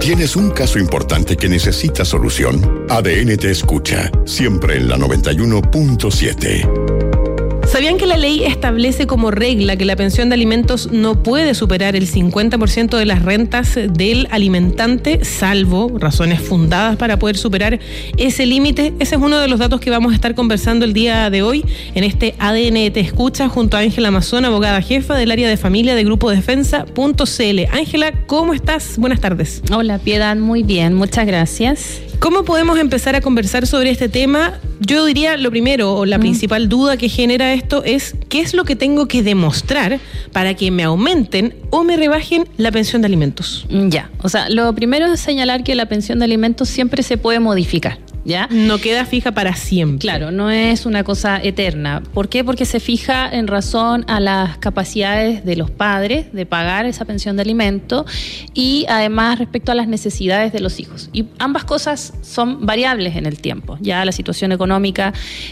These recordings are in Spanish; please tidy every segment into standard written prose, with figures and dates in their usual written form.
¿Tienes un caso importante que necesita solución? ADN te escucha, siempre en la 91.7. ¿Sabían que la ley establece como regla que la pensión de alimentos no puede superar el 50% de las rentas del alimentante, salvo razones fundadas para poder superar ese límite? Ese es uno de los datos que vamos a estar conversando el día de hoy en este ADN Te Escucha junto a Ángela Mazón, abogada jefa del área de familia de Grupo Defensa.cl. Ángela, ¿cómo estás? Buenas tardes. Hola, Piedad, muy bien, muchas gracias. ¿Cómo podemos empezar a conversar sobre este tema? Yo diría lo primero, o la principal duda que genera esto es ¿qué es lo que tengo que demostrar para que me aumenten o me rebajen la pensión de alimentos? Ya, o sea, lo primero es señalar que la pensión de alimentos siempre se puede modificar. ¿Ya? No queda fija para siempre. Claro, no es una cosa eterna. ¿Por qué? Porque se fija en razón a las capacidades de los padres de pagar esa pensión de alimento y además respecto a las necesidades de los hijos. Y ambas cosas son variables en el tiempo. Ya la situación económica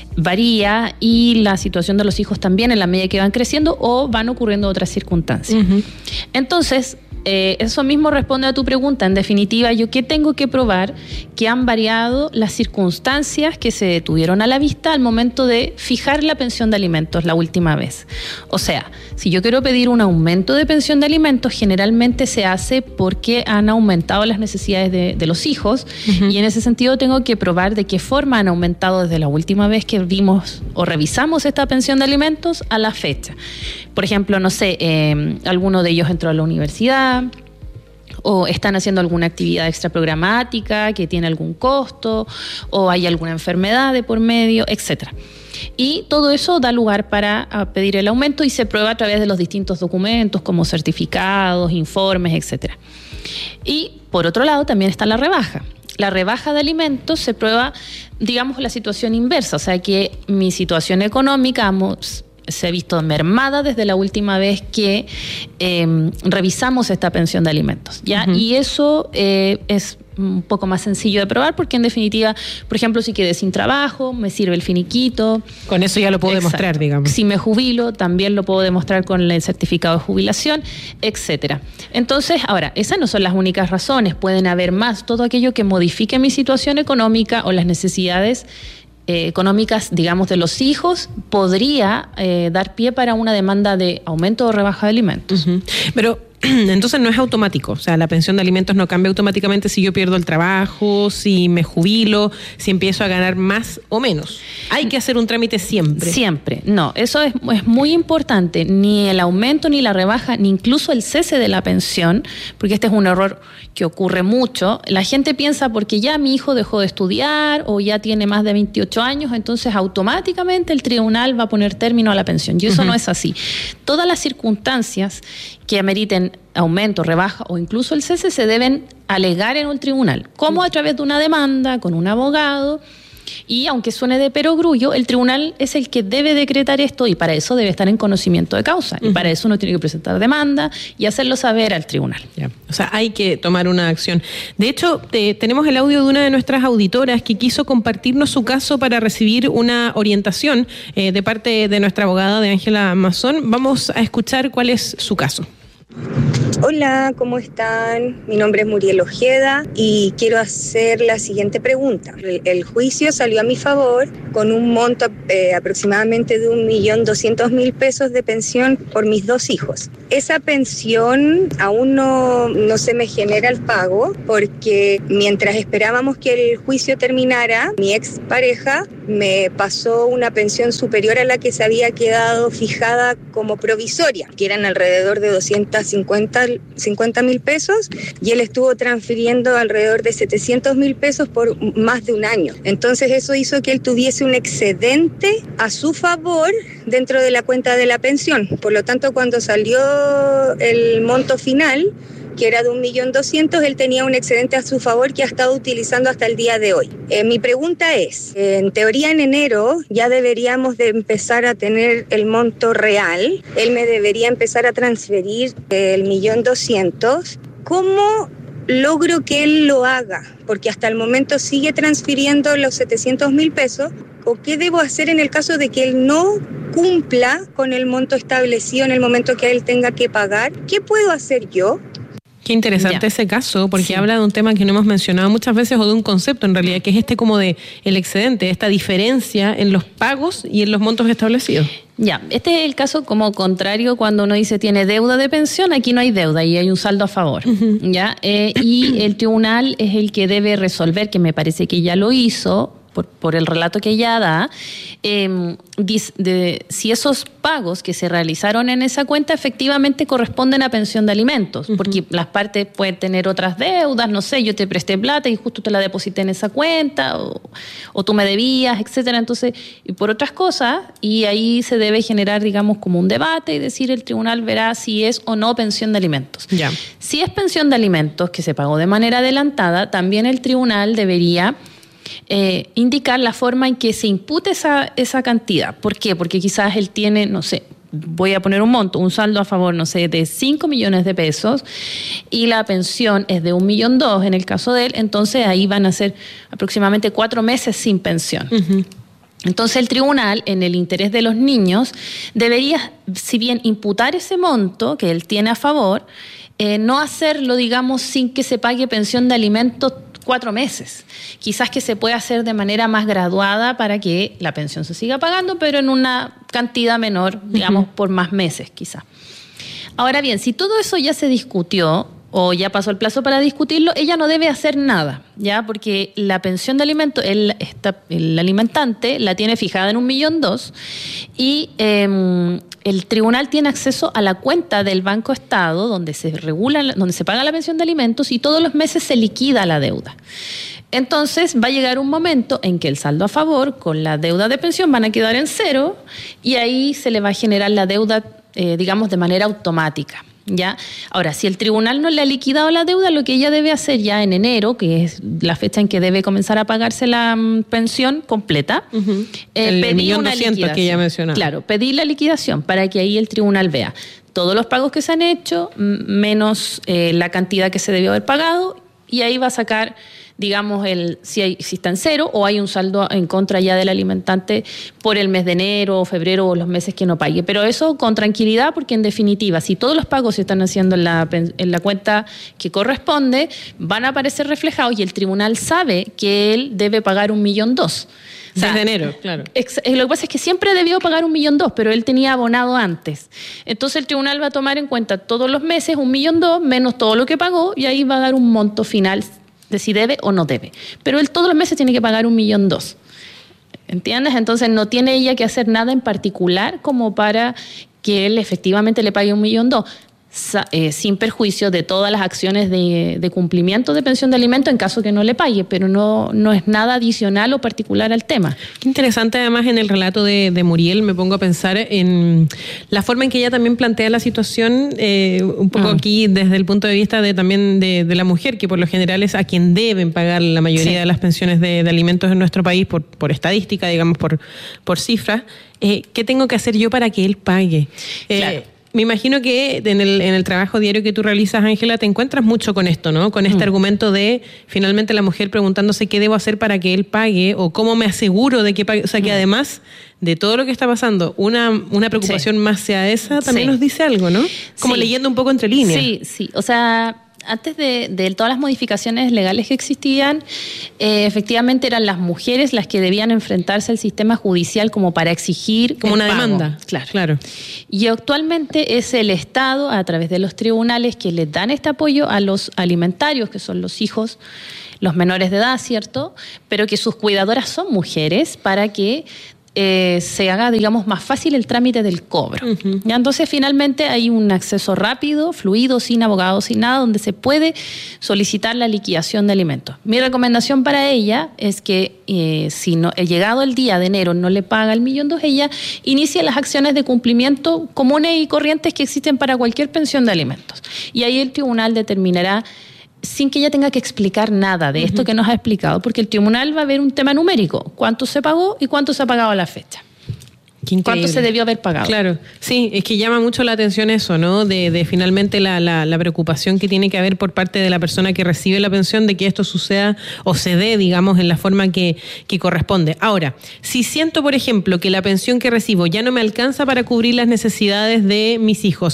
varía y la situación de los hijos también en la medida que van creciendo o van ocurriendo otras circunstancias. Entonces, eso mismo responde a tu pregunta. En definitiva, ¿yo qué tengo que probar? Que han variado las circunstancias que se tuvieron a la vista al momento de fijar la pensión de alimentos la última vez. O sea, si yo quiero pedir un aumento de pensión de alimentos, generalmente se hace porque han aumentado las necesidades de los hijos y en ese sentido tengo que probar de qué forma han aumentado desde la última vez que vimos o revisamos esta pensión de alimentos a la fecha. Por ejemplo, no sé, alguno de ellos entró a la universidad o están haciendo alguna actividad extraprogramática que tiene algún costo o hay alguna enfermedad de por medio, etcétera. Y todo eso da lugar para pedir el aumento y se prueba a través de los distintos documentos como certificados, informes, etcétera. Y por otro lado también está la rebaja. La rebaja de alimentos se prueba, digamos, la situación inversa, o sea que mi situación económica se ha visto mermada desde la última vez que revisamos esta pensión de alimentos, ¿ya? Y eso es un poco más sencillo de probar porque en definitiva, por ejemplo, si quedé sin trabajo, me sirve el finiquito. Con eso ya lo puedo demostrar, digamos. Si me jubilo, también lo puedo demostrar con el certificado de jubilación, etcétera. Entonces, ahora, esas no son las únicas razones, pueden haber más. Todo aquello que modifique mi situación económica o las necesidades económicas, digamos, de los hijos, podría dar pie para una demanda de aumento o rebaja de alimentos. Pero entonces no es automático, o sea, la pensión de alimentos no cambia automáticamente si yo pierdo el trabajo, si me jubilo, si empiezo a ganar más o menos. Hay que hacer un trámite siempre. Siempre, no, eso es muy importante, ni el aumento, ni la rebaja, ni incluso el cese de la pensión, porque este es un error que ocurre mucho. La gente piensa porque ya mi hijo dejó de estudiar o ya tiene más de 28 años, entonces automáticamente el tribunal va a poner término a la pensión, y eso no es así. Todas las circunstancias que ameriten aumento, rebaja o incluso el cese se deben alegar en un tribunal, como a través de una demanda con un abogado. Y aunque suene de perogrullo, el tribunal es el que debe decretar esto y para eso debe estar en conocimiento de causa. Y para eso uno tiene que presentar demanda y hacerlo saber al tribunal. Ya. O sea, hay que tomar una acción. De hecho, tenemos el audio de una de nuestras auditoras que quiso compartirnos su caso para recibir una orientación de parte de nuestra abogada, de Ángela Mazón. Vamos a escuchar cuál es su caso. Hola, ¿cómo están? Mi nombre es Muriel Ojeda y quiero hacer la siguiente pregunta. El juicio salió a mi favor con un monto aproximadamente de 1.200.000 pesos de pensión por mis 2 hijos. Esa pensión aún no se me genera el pago porque mientras esperábamos que el juicio terminara, mi expareja me pasó una pensión superior a la que se había quedado fijada como provisoria, que eran alrededor de 250.000 pesos, y él estuvo transfiriendo alrededor de 700.000 pesos por más de un año. Entonces eso hizo que él tuviese un excedente a su favor dentro de la cuenta de la pensión. Por lo tanto, cuando salió el monto final, que era de 1.200.000, él tenía un excedente a su favor que ha estado utilizando hasta el día de hoy. Mi pregunta es, en teoría en enero ya deberíamos de empezar a tener el monto real, él me debería empezar a transferir el 1.200.000. ¿Cómo logro que él lo haga? Porque hasta el momento sigue transfiriendo los 700.000 pesos. ¿O qué debo hacer en el caso de que él no cumpla con el monto establecido en el momento que él tenga que pagar? ¿Qué puedo hacer yo? Qué interesante ese caso, porque habla de un tema que no hemos mencionado muchas veces, o de un concepto en realidad, que es como de el excedente, esta diferencia en los pagos y en los montos establecidos. Ya, este es el caso como contrario cuando uno dice tiene deuda de pensión, aquí no hay deuda y hay un saldo a favor. ¿Ya? Y el tribunal es el que debe resolver, que me parece que ya lo hizo, por el relato que ella da, si esos pagos que se realizaron en esa cuenta efectivamente corresponden a pensión de alimentos, porque las partes pueden tener otras deudas, no sé, yo te presté plata y justo te la deposité en esa cuenta, o tú me debías, etcétera. Entonces, y por otras cosas, y ahí se debe generar, digamos, como un debate y decir, el tribunal verá si es o no pensión de alimentos. Ya. Si es pensión de alimentos que se pagó de manera adelantada, también el tribunal debería indicar la forma en que se impute esa cantidad. ¿Por qué? Porque quizás él tiene, no sé, voy a poner un monto, un saldo a favor, no sé, de 5 millones de pesos y la pensión es de 1,2 millones en el caso de él, entonces ahí van a ser aproximadamente 4 meses sin pensión. Entonces el tribunal, en el interés de los niños, debería, si bien imputar ese monto que él tiene a favor, no hacerlo, digamos, sin que se pague pensión de alimentos 4 meses. Quizás que se pueda hacer de manera más graduada para que la pensión se siga pagando, pero en una cantidad menor, digamos, por más meses quizás. Ahora bien, si todo eso ya se discutió o ya pasó el plazo para discutirlo, ella no debe hacer nada, ¿ya? Porque la pensión de alimentos, el alimentante la tiene fijada en 1,2 millones y el tribunal tiene acceso a la cuenta del Banco Estado donde se paga la pensión de alimentos y todos los meses se liquida la deuda. Entonces va a llegar un momento en que el saldo a favor con la deuda de pensión van a quedar en cero y ahí se le va a generar la deuda, digamos, de manera automática. ¿Ya? Ahora, si el tribunal no le ha liquidado la deuda, lo que ella debe hacer ya en enero, que es la fecha en que debe comenzar a pagarse la pensión completa, pedir una liquidación. Que ella mencionaba. Claro, pedir la liquidación para que ahí el tribunal vea todos los pagos que se han hecho, menos la cantidad que se debió haber pagado, y ahí va a sacar, digamos, si está en cero o hay un saldo en contra ya del alimentante por el mes de enero o febrero o los meses que no pague. Pero eso con tranquilidad, porque en definitiva, si todos los pagos se están haciendo en la cuenta que corresponde, van a aparecer reflejados y el tribunal sabe que él debe pagar 1,2 millones. O sea, desde enero, claro. Lo que pasa es que siempre debió pagar 1,2 millones, pero él tenía abonado antes. Entonces el tribunal va a tomar en cuenta todos los meses 1,2 millones menos todo lo que pagó y ahí va a dar un monto final de si debe o no debe. Pero él todos los meses tiene que pagar 1,2 millones. ¿Entiendes? Entonces no tiene ella que hacer nada en particular como para que él efectivamente le pague 1,2 millones. Sin perjuicio de todas las acciones de cumplimiento de pensión de alimentos en caso que no le pague, pero no es nada adicional o particular al tema. Qué interesante, además, en el relato de Muriel me pongo a pensar en la forma en que ella también plantea la situación, un poco aquí desde el punto de vista también de la mujer, que por lo general es a quien deben pagar la mayoría de las pensiones de alimentos en nuestro país por estadística, digamos, por cifras. ¿Qué tengo que hacer yo para que él pague? Claro. Me imagino que en el trabajo diario que tú realizas, Ángela, te encuentras mucho con esto, ¿no? Con este argumento de finalmente la mujer preguntándose qué debo hacer para que él pague o cómo me aseguro de que pague. O sea, que además de todo lo que está pasando, una preocupación más sea esa, también nos dice algo, ¿no? Como leyendo un poco entre líneas. Sí. O sea, antes de todas las modificaciones legales que existían, efectivamente eran las mujeres las que debían enfrentarse al sistema judicial como para exigir como una pago. Demanda. Claro. Y actualmente es el Estado, a través de los tribunales, que les dan este apoyo a los alimentarios, que son los hijos, los menores de edad, ¿cierto? Pero que sus cuidadoras son mujeres, para que se haga, digamos, más fácil el trámite del cobro. ¿Ya? Entonces, finalmente hay un acceso rápido, fluido, sin abogados, sin nada, donde se puede solicitar la liquidación de alimentos. Mi recomendación para ella es que si no, llegado el día de enero no le paga el 1,2 millones, ella inicia las acciones de cumplimiento comunes y corrientes que existen para cualquier pensión de alimentos. Y ahí el tribunal determinará, sin que ella tenga que explicar nada de esto que nos ha explicado, porque el tribunal va a ver un tema numérico, cuánto se pagó y cuánto se ha pagado a la fecha. ¿Cuánto se debió haber pagado? Claro, sí, es que llama mucho la atención eso, ¿no? De finalmente la preocupación que tiene que haber por parte de la persona que recibe la pensión de que esto suceda o se dé, digamos, en la forma que corresponde. Ahora, si siento, por ejemplo, que la pensión que recibo ya no me alcanza para cubrir las necesidades de mis hijos,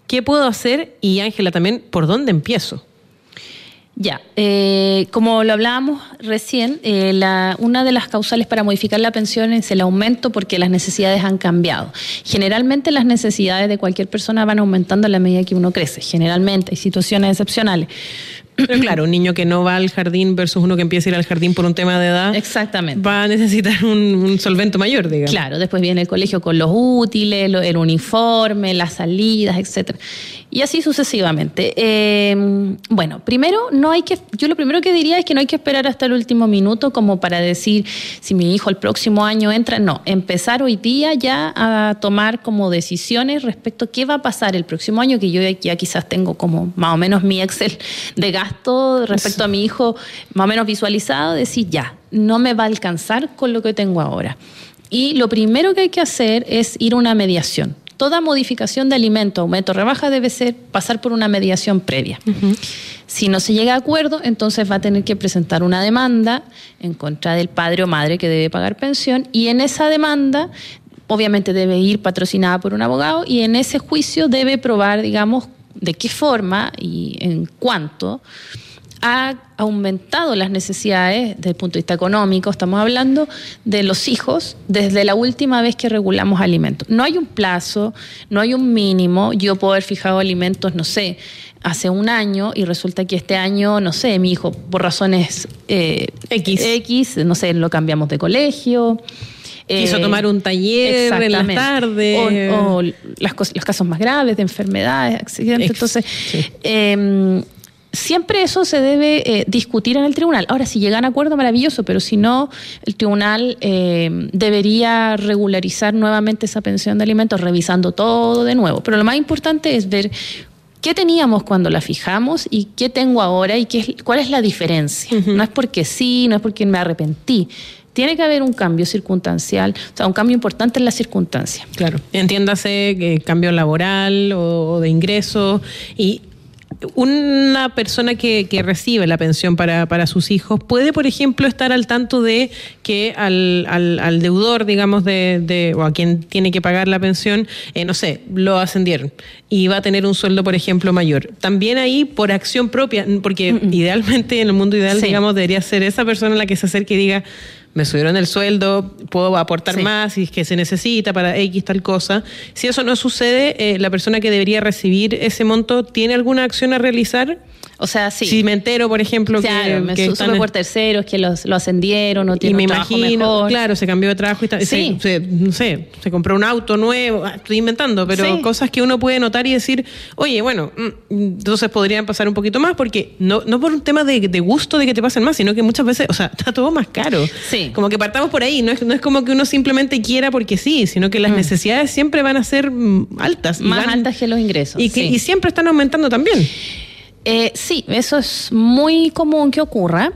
¿Qué puedo hacer? Y Ángela también, ¿por dónde empiezo? Ya, como lo hablábamos recién, una de las causales para modificar la pensión es el aumento porque las necesidades han cambiado. Generalmente las necesidades de cualquier persona van aumentando a la medida que uno crece. Generalmente hay situaciones excepcionales. Pero claro, un niño que no va al jardín versus uno que empieza a ir al jardín por un tema de edad, exactamente, va a necesitar un solvento mayor, digamos. Claro, después viene el colegio con los útiles, el uniforme, las salidas, etcétera. Y así sucesivamente. Bueno, primero yo lo primero que diría es que no hay que esperar hasta el último minuto como para decir si mi hijo el próximo año entra. No, empezar hoy día ya a tomar como decisiones respecto a qué va a pasar el próximo año, que yo ya quizás tengo como más o menos mi Excel de gasto respecto a mi hijo más o menos visualizado, decir ya, no me va a alcanzar con lo que tengo ahora. Y lo primero que hay que hacer es ir a una mediación. Toda modificación de alimento, aumento, rebaja debe pasar por una mediación previa. Uh-huh. Si no se llega a acuerdo, entonces va a tener que presentar una demanda en contra del padre o madre que debe pagar pensión, y en esa demanda obviamente debe ir patrocinada por un abogado, y en ese juicio debe probar, digamos, de qué forma y en cuánto ha aumentado las necesidades desde el punto de vista económico, estamos hablando de los hijos, desde la última vez que regulamos alimentos. No hay un plazo, no hay un mínimo. Yo puedo haber fijado alimentos, no sé, hace un año, y resulta que este año, no sé, mi hijo, por razones X, no sé, lo cambiamos de colegio. Quiso tomar un taller en las tardes. O los casos más graves de enfermedades, accidentes. Entonces, sí. Siempre eso se debe discutir en el tribunal. Ahora, si llegan a acuerdo, maravilloso, pero si no, el tribunal debería regularizar nuevamente esa pensión de alimentos, revisando todo de nuevo. Pero lo más importante es ver qué teníamos cuando la fijamos y qué tengo ahora y cuál es la diferencia. Uh-huh. No es porque sí, no es porque me arrepentí. Tiene que haber un cambio circunstancial, o sea, un cambio importante en las circunstancias. Claro, entiéndase cambio laboral o de ingreso. Y una persona que recibe la pensión para sus hijos puede, por ejemplo, estar al tanto de que al deudor, digamos, o a quien tiene que pagar la pensión, no sé, lo ascendieron y va a tener un sueldo, por ejemplo, mayor. También ahí, por acción propia, porque idealmente, en el mundo ideal, sí, digamos, debería ser esa persona la que se acerque y diga: me subieron el sueldo, puedo aportar más si es que se necesita para X tal cosa. Si eso no sucede, la persona que debería recibir ese monto, ¿tiene alguna acción a realizar? O sea, sí. Si me entero, por ejemplo, claro, que sube por terceros, que lo ascendieron, o tiene un trabajo mejor. Claro, se cambió de trabajo y sí. no sé, se compró un auto nuevo, estoy inventando, pero sí, cosas que uno puede notar y decir, oye, bueno, entonces podrían pasar un poquito más, porque no por un tema de gusto de que te pasen más, sino que muchas veces, o sea, está todo más caro. Sí. Como que partamos por ahí, no es como que uno simplemente quiera porque sí, sino que las necesidades siempre van a ser altas. Más altas que los ingresos. Y siempre están aumentando también. Sí, eso es muy común que ocurra.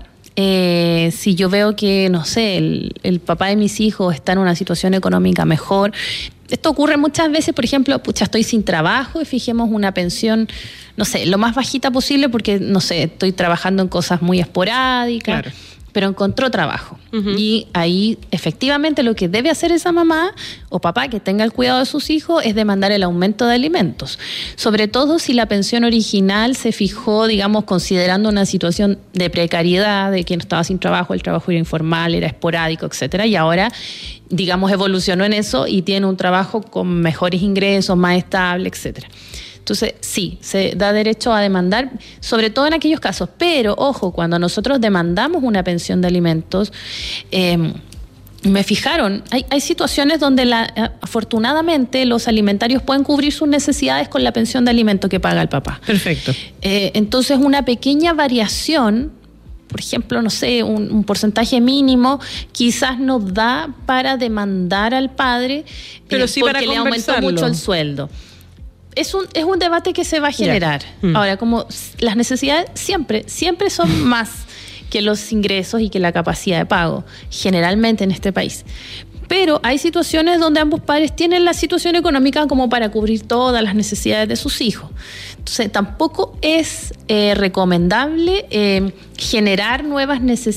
Si yo veo que, no sé, el papá de mis hijos está en una situación económica mejor. Esto ocurre muchas veces, por ejemplo, estoy sin trabajo y fijemos una pensión, no sé, lo más bajita posible porque, no sé, estoy trabajando en cosas muy esporádicas. Claro. Pero encontró trabajo. Uh-huh. Y ahí, efectivamente, lo que debe hacer esa mamá o papá que tenga el cuidado de sus hijos es demandar el aumento de alimentos. Sobre todo si la pensión original se fijó, digamos, considerando una situación de precariedad, de quien estaba sin trabajo, el trabajo era informal, era esporádico, etcétera, y ahora, digamos, evolucionó en eso y tiene un trabajo con mejores ingresos, más estable, etcétera. Entonces, sí, se da derecho a demandar, sobre todo en aquellos casos. Pero, ojo, cuando nosotros demandamos una pensión de alimentos, me fijaron, hay situaciones donde afortunadamente los alimentarios pueden cubrir sus necesidades con la pensión de alimentos que paga el papá. Perfecto. Entonces, una pequeña variación, por ejemplo, no sé, un porcentaje mínimo, quizás nos da para demandar al padre, pero sí porque para le aumentó mucho el sueldo. Es un debate que se va a generar. Ahora, como las necesidades siempre son más que los ingresos y que la capacidad de pago, generalmente en este país. Pero hay situaciones donde ambos padres tienen la situación económica como para cubrir todas las necesidades de sus hijos. Entonces, tampoco es recomendable generar nuevas necesidades